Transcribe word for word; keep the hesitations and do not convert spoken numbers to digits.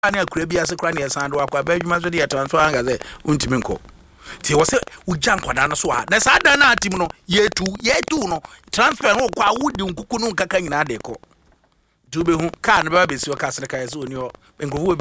ani akura bi ase kra ne san do akwa ba adwuma so de transfer anga ze untimi nko ti wo se ugya nkwada no so a na sa da na atim no yetu yetu no transfer ho kwa wudi nkuku no nkaka nyina de ko dube hu ka na ba besi o ka sene ka yeso oni o engowo